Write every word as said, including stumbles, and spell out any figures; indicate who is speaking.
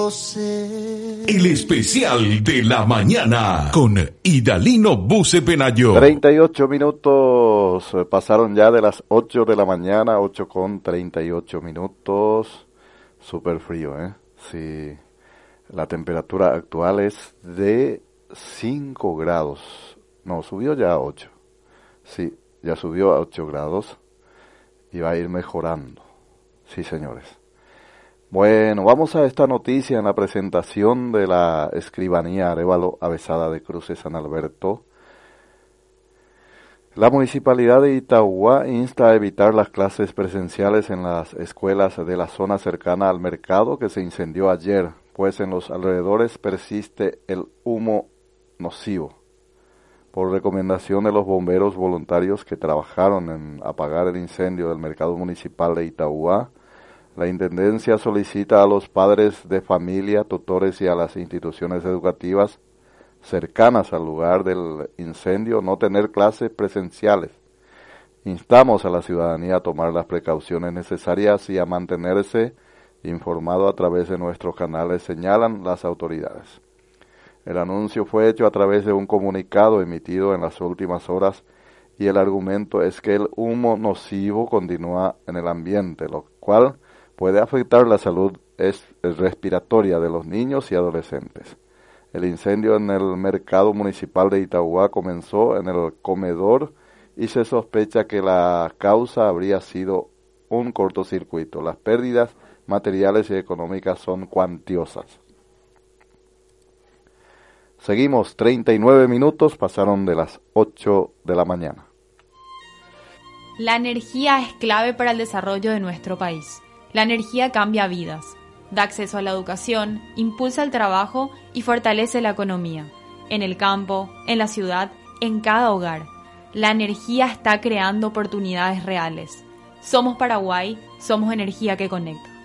Speaker 1: sé.
Speaker 2: El especial de la mañana con Idalino Buce Penayo.
Speaker 3: treinta y ocho minutos pasaron ya de las ocho de la mañana, ocho con treinta y ocho minutos. Súper frío, ¿eh? Sí. La temperatura actual es de cinco grados. No, subió ya a ocho. Sí, ya subió a ocho grados y va a ir mejorando. Sí, señores. Bueno, vamos a esta noticia en la presentación de la Escribanía Arévalo Avezada de Cruces San Alberto. La Municipalidad de Itauguá insta a evitar las clases presenciales en las escuelas de la zona cercana al mercado que se incendió ayer, pues en los alrededores persiste el humo nocivo. Por recomendación de los bomberos voluntarios que trabajaron en apagar el incendio del mercado municipal de Itauguá, la Intendencia solicita a los padres de familia, tutores y a las instituciones educativas cercanas al lugar del incendio no tener clases presenciales. Instamos a la ciudadanía a tomar las precauciones necesarias y a mantenerse informado a través de nuestros canales, señalan las autoridades. El anuncio fue hecho a través de un comunicado emitido en las últimas horas y el argumento es que el humo nocivo continúa en el ambiente, lo cual puede afectar la salud respiratoria de los niños y adolescentes. El incendio en el mercado municipal de Itauguá comenzó en el comedor y se sospecha que la causa habría sido un cortocircuito. Las pérdidas materiales y económicas son cuantiosas. Seguimos, treinta y nueve minutos pasaron de las ocho de la mañana.
Speaker 4: La energía es clave para el desarrollo de nuestro país. La energía cambia vidas, da acceso a la educación, impulsa el trabajo y fortalece la economía. En el campo, en la ciudad, en cada hogar. La energía está creando oportunidades reales. Somos Paraguay, somos energía que conecta.